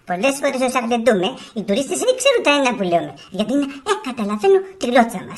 Πολλές φορές ως αγρεντούμε, οι τουρίστες δεν ξέρουν τα ένα που λέμε. Γιατί είναι, καταλαβαίνω τη γλώσσα μας.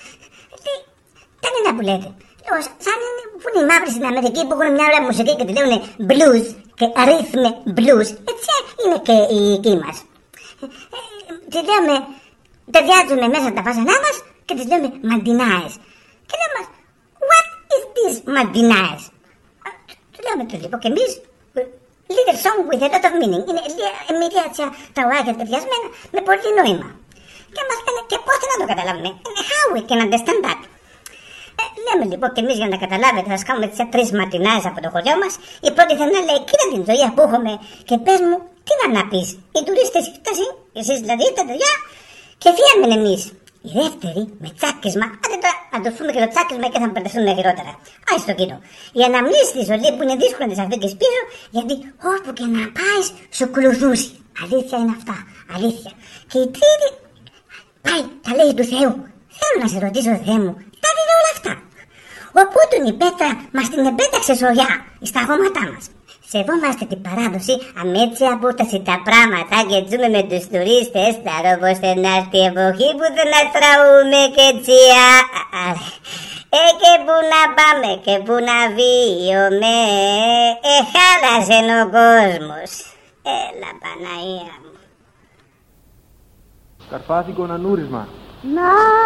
Τα ένα που λέτε. Σαν που είναι οι μαύροι στην Αμερική που έχουν μια ωραία μουσική και τη λένε blues και rhythm blues. Έτσι είναι και οι εκεί μας. Τις λέμε, ταιριάζουμε μέσα τα βάσανά μας και τις λέμε μαντινάες. Και λέμε, what is this μαντινάες? Του λέμε το λοιπόν και εμείς, little song with a lot of meaning. Είναι μια τραγουδάκια ταιριασμένα με πολύ νόημα. Και μας λένε και πώς να το καταλάβουμε. How we can understand that. Λέμε λοιπόν και εμείς για να καταλάβετε, θα σκάμε τις 3 ματινάες από το χωριό μας. Η πρώτη θα είναι, λέει, κοίτα την ζωή που έχουμε και πες μου, τι να πεις. Οι τουρίστες φτάσει, εσείς δηλαδή τα δουλειά και φύγαμε εμείς. Η δεύτερη με τσάκισμα, άντε τώρα να το φούμε και το τσάκισμα και θα μπερδευτούμε χειρότερα. Άι στο κοινό. Η αναμνήση στη ζωή που είναι δύσκολο να τις αφήκεις πίσω, γιατί όπου και να πάει σου κλουδούσει. Αλήθεια είναι αυτά. Αλήθεια. Και η τρίτη, πάει τα λέει του Θεού. Θέλω να σε ρωτήσω, Θεέ μου, τα δείτε όλα αυτά. Οπότε η πέτρα μας την επέταξε σωριά στα χώματά μας. Σεβόμαστε την παράδοση, αμέτσι απόσταση τα πράγματα και ζούμε με τους τουρίστες. Θα ρόβωστε να έρθει η εποχή που δεν να τραούμε και τσιά. Και που να πάμε και που να βίωμε. Χάλασε ο κόσμος. Έλα Παναία μου. Καρπάθικο ανούρισμα. Να